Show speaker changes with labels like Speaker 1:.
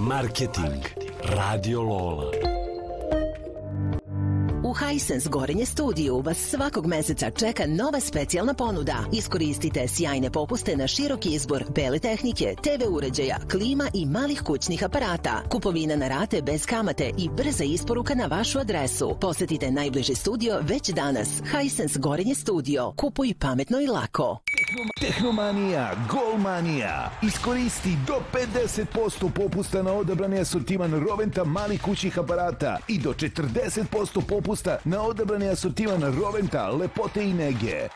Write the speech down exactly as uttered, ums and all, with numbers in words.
Speaker 1: Marketing Radio Lola.
Speaker 2: U Hisense Gorenje studiju vas svakog meseca čeka nova specijalna ponuda. Iskoristite sjajne popuste na široki izbor bele tehnike, te ve uređaja, klima i malih kućnih aparata. Kupovina na rate bez kamate i brza isporuka na vašu adresu. Posetite najbliži studio već danas. Hisense Gorenje studio. Kupuj pametno i lako.
Speaker 3: Tehnomanija, Golmanija. Iskoristi do pedeset posto popusta na odabrani asortiman Roventa malih kućnih aparata i do četrdeset posto popusta na odabrani asortiman Roventa lepote i nege.